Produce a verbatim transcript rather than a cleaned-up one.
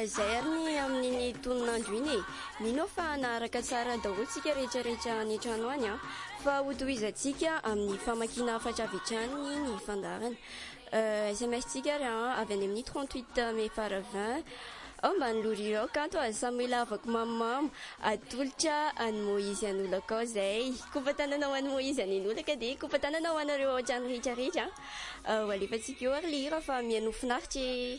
Izay ary ny amin'ny tonin'andro iny mino fa naharaka tsara daholo tsika rehetrarehetra any an-trano any a fa hotohizantsika amin'ny famakiana hafatra avy hatrany ny fandarana. S M S tsika ary avy any amin'ny trente-huit mai fara vingt ao mba noloriro kanto a Samuel avako mamamo atolotra any Moïse an'olo akao zay kompatananao any Moïse anin'olo ka de kompatananao anareo an-trano rehetrarehetra ho alefatsika eo ary lira fa mihaino finaritra.